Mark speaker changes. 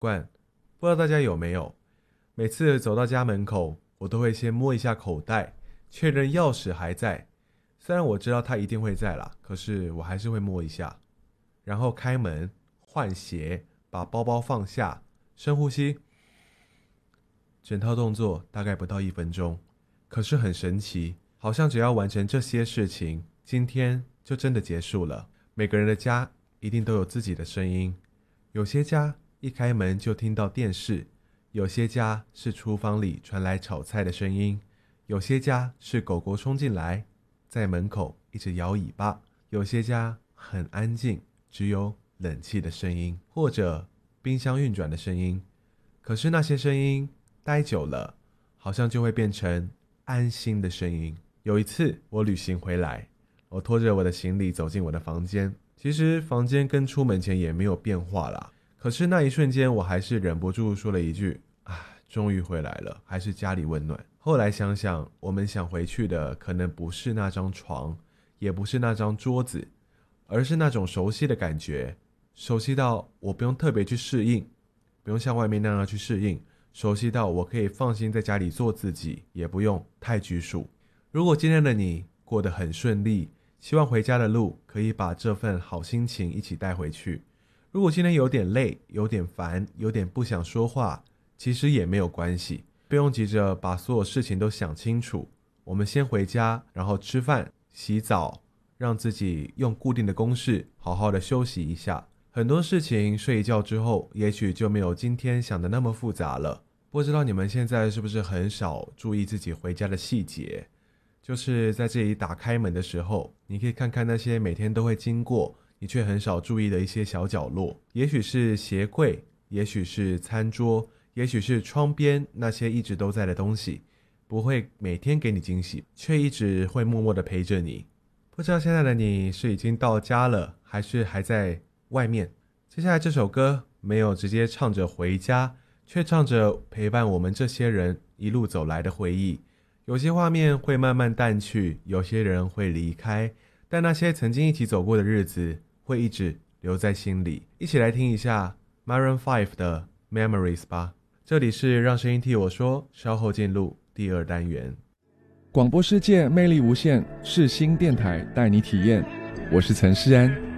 Speaker 1: 惯，不知道大家有没有，每次走到家门口，我都会先摸一下口袋，确认钥匙还在。虽然我知道它一定会在啦，可是我还是会摸一下。然后开门，换鞋，把包包放下，深呼吸。整套动作大概不到1分钟，可是很神奇，好像只要完成这些事情，今天就真的结束了。每个人的家一定都有自己的声音，有些家一开门就听到电视，有些家是厨房里传来炒菜的声音，有些家是狗狗冲进来，在门口一直摇尾巴，有些家很安静，只有冷气的声音，或者冰箱运转的声音。可是那些声音待久了，好像就会变成安心的声音。有一次我旅行回来，我拖着我的行李走进我的房间，其实房间跟出门前也没有变化啦，可是那一瞬间我还是忍不住说了一句，终于回来了，还是家里温暖。后来想想，我们想回去的可能不是那张床，也不是那张桌子，而是那种熟悉的感觉，熟悉到我不用特别去适应，不用像外面那样去适应，熟悉到我可以放心在家里做自己，也不用太拘束。如果今天的你过得很顺利，希望回家的路可以把这份好心情一起带回去。如果今天有点累，有点烦，有点不想说话，其实也没有关系，不用急着把所有事情都想清楚。我们先回家，然后吃饭、洗澡，让自己用固定的公式好好的休息一下。很多事情睡一觉之后，也许就没有今天想的那么复杂了。不知道你们现在是不是很少注意自己回家的细节，就是在这里打开门的时候，你可以看看那些每天都会经过你却很少注意的一些小角落，也许是鞋柜，也许是餐桌，也许是窗边那些一直都在的东西，不会每天给你惊喜，却一直会默默地陪着你。不知道现在的你是已经到家了，还是还在外面。接下来这首歌没有直接唱着回家，却唱着陪伴我们这些人一路走来的回忆。有些画面会慢慢淡去，有些人会离开，但那些曾经一起走过的日子会一直留在心里。一起来听一下 Maroon 5的 Memories 吧。这里是让声音替我说，稍后进入第2单元。
Speaker 2: 广播世界魅力无限，世新电台带你体验。我是陈诗安。